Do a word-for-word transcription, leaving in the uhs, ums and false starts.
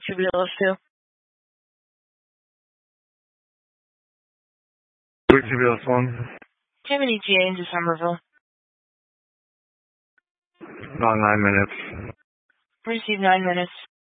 Should be able to. Which T B S one? Have an E T A into Somerville. About nine minutes. Receive nine minutes.